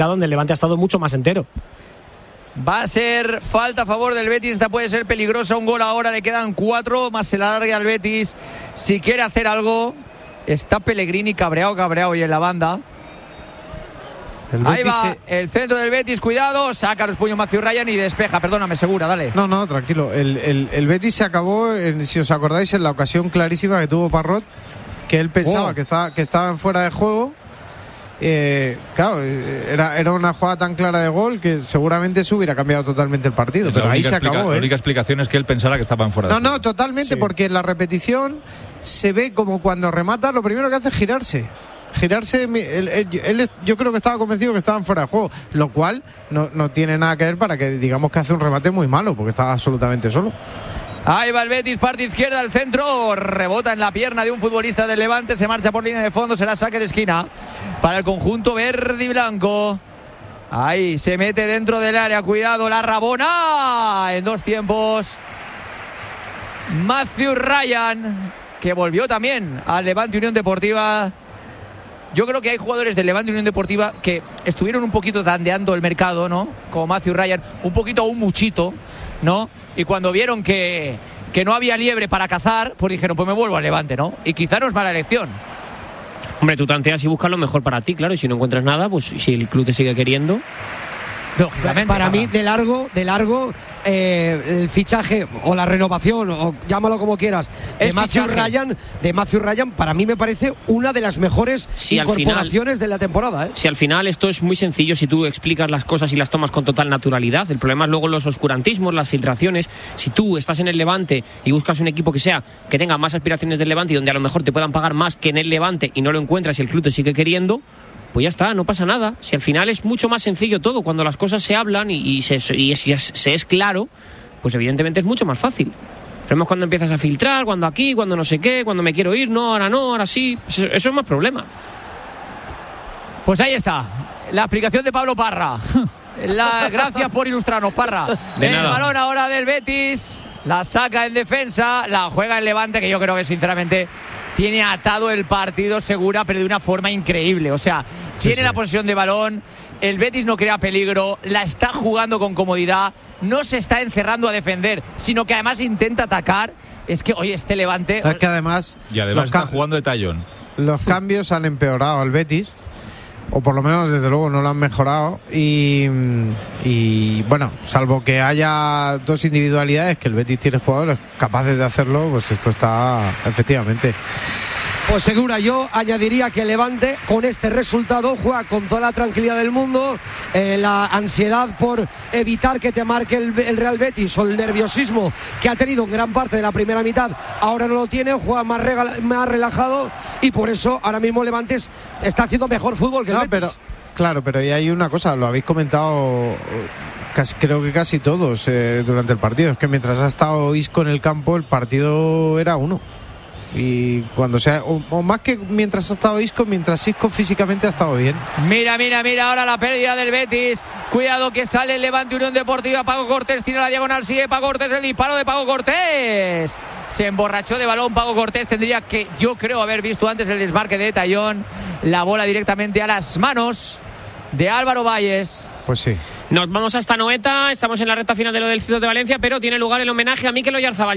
donde el Levante ha estado mucho más entero. Va a ser falta a favor del Betis. Esta puede ser peligrosa. Un gol ahora, le quedan 4. Más se la larga al Betis. Si quiere hacer algo, está Pellegrini cabreado y en la banda. Ahí va el centro del Betis, cuidado, saca los puños Matthew Ryan y despeja, perdóname, Segura, dale. No, tranquilo, el Betis se acabó, si os acordáis, en la ocasión clarísima que tuvo Parrot, que él pensaba que estaban fuera de juego. Claro, era una jugada tan clara de gol que seguramente se hubiera cambiado totalmente el partido, pero ahí se acabó. La única explicación es que él pensara que estaban fuera de juego. No, totalmente, porque en la repetición se ve como cuando remata, lo primero que hace es girarse, yo creo que estaba convencido que estaban fuera de juego, lo cual no tiene nada que ver para que digamos que hace un remate muy malo, porque estaba absolutamente solo. Ahí va el Betis, parte izquierda al centro, rebota en la pierna de un futbolista del Levante, se marcha por línea de fondo, será saque de esquina para el conjunto verde y blanco. Ahí se mete dentro del área, cuidado la Rabona, en 2 tiempos Matthew Ryan, que volvió también al Levante Unión Deportiva. Yo creo que hay jugadores del Levante Unión Deportiva que estuvieron un poquito tandeando el mercado, ¿no? Como Matthew Ryan, un poquito un muchito, ¿no? Y cuando vieron que no había liebre para cazar, pues dijeron, pues me vuelvo al Levante, ¿no? Y quizá no es mala elección. Hombre, tú tanteas y buscas lo mejor para ti, claro, y si no encuentras nada, pues si el club te sigue queriendo. Lógicamente, para mí, de largo, el fichaje o la renovación, o llámalo como quieras, de Matthew Ryan, para mí me parece una de las mejores incorporaciones de la temporada. Si al final esto es muy sencillo, si tú explicas las cosas y las tomas con total naturalidad. El problema es luego los oscurantismos, las filtraciones. Si tú estás en el Levante y buscas un equipo que tenga más aspiraciones del Levante y donde a lo mejor te puedan pagar más que en el Levante y no lo encuentras y el club te sigue queriendo, pues ya está, no pasa nada. Si al final es mucho más sencillo todo, cuando las cosas se hablan y se es claro, pues evidentemente es mucho más fácil. El problema es cuando empiezas a filtrar, cuando aquí, cuando no sé qué, cuando me quiero ir, no, ahora sí. Eso es más problema. Pues ahí está, la explicación de Pablo Parra. Gracias por ilustrarnos, Parra. El balón ahora del Betis, la saca en defensa, la juega el Levante, que yo creo que sinceramente tiene atado el partido Segura, pero de una forma increíble. O sea, tiene la posesión de balón, el Betis no crea peligro, la está jugando con comodidad, no se está encerrando a defender, sino que además intenta atacar. Es que hoy este Levante... Es que además está jugando de tallón. Los cambios han empeorado al Betis, o por lo menos desde luego no lo han mejorado, y bueno, salvo que haya 2 individualidades, que el Betis tiene jugadores capaces de hacerlo, pues esto está efectivamente. Pues Segura, yo añadiría que el Levante con este resultado juega con toda la tranquilidad del mundo, la ansiedad por evitar que te marque el Real Betis, o el nerviosismo que ha tenido en gran parte de la primera mitad, ahora no lo tiene, juega más relajado, y por eso ahora mismo Levante está haciendo mejor fútbol que el Betis. Pero y hay una cosa, lo habéis comentado creo que casi todos durante el partido, es que mientras ha estado Isco en el campo, el partido era 1. Y cuando sea, o más que mientras ha estado Isco, mientras Isco físicamente ha estado bien. Mira ahora la pérdida del Betis. Cuidado que sale el Levante Unión Deportiva. Paco Cortés tira la diagonal, sigue Paco Cortés, el disparo de Paco Cortés. Se emborrachó de balón Paco Cortés. Tendría que, yo creo, haber visto antes el desmarque de Tallón. La bola directamente a las manos de Álvaro Valles. Pues sí. Nos vamos hasta Noeta. Estamos en la recta final de lo del Ciudad de Valencia, pero tiene lugar el homenaje a Mikel Oyarzabal.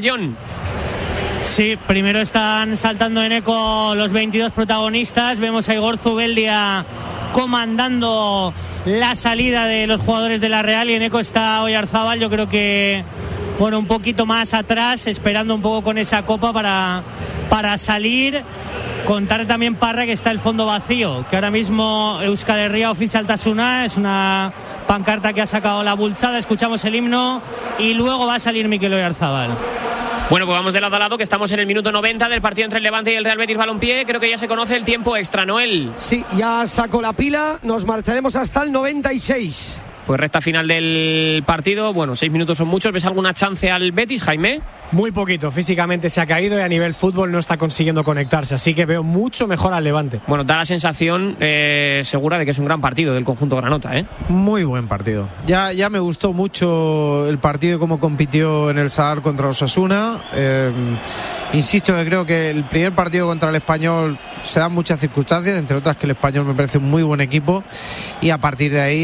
Sí, primero están saltando en eco los 22 protagonistas. Vemos a Igor Zubeldia comandando la salida de los jugadores de la Real, y en eco está Oyarzabal, yo creo que un poquito más atrás, esperando un poco con esa copa para salir. Contar también, Parra, que está el fondo vacío, que ahora mismo Euskal Herria oficia Altasuna, es una pancarta que ha sacado la Bultzada. Escuchamos el himno y luego va a salir Mikel Oyarzabal. Bueno, pues vamos de lado a lado, que estamos en el minuto 90 del partido entre el Levante y el Real Betis Balompié. Creo que ya se conoce el tiempo extra, Noel. Sí, ya sacó la pila, nos marcharemos hasta el 96. Pues recta final del partido, bueno, 6 minutos son muchos. ¿Ves alguna chance al Betis, Jaime? Muy poquito, físicamente se ha caído y a nivel fútbol no está consiguiendo conectarse, así que veo mucho mejor al Levante. Bueno, da la sensación segura de que es un gran partido del conjunto granota, ¿eh? Muy buen partido. Ya me gustó mucho el partido y cómo compitió en el Sadar contra Osasuna. Insisto que creo que el primer partido contra el Español se dan muchas circunstancias, entre otras que el Español me parece un muy buen equipo, y a partir de ahí